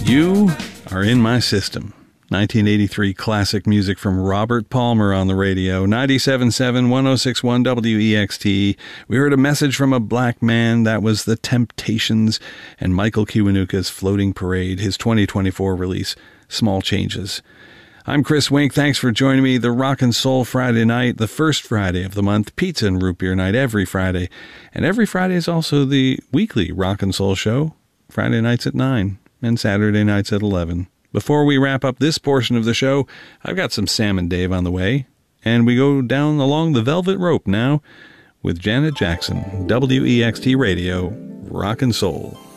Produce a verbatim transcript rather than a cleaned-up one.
You Are in My System. nineteen eighty-three classic music from Robert Palmer on the radio. ninety-seven point seven, one oh six point one W E X T. We heard a message from a black man. That was The Temptations and Michael Kiwanuka's Floating Parade, his twenty twenty-four release, Small Changes. I'm Chris Wink. Thanks for joining me. The Rock and Soul Friday night, the first Friday of the month, pizza and root beer night every Friday. And every Friday is also the weekly Rock and Soul show, Friday nights at nine and Saturday nights at eleven. Before we wrap up this portion of the show, I've got some Sam and Dave on the way, and we go down along the velvet rope now with Janet Jackson, W E X T Radio, Rock and Soul.